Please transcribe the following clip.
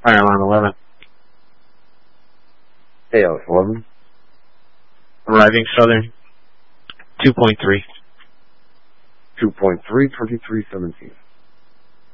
Fire alarm 11. ALS 11. Arriving Southern. 2.3. 2.3, 2317.